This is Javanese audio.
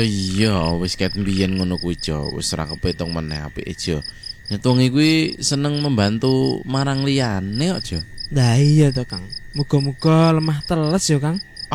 Iya, wis ket mbiyen ngono kuwi Jo, wis ora kepitung meneh apike Jo. Nyetungi kuwi seneng membantu marang liyane kok Jo. Lah iya to, Kang. Muga-muga lemah teles ya, Kang.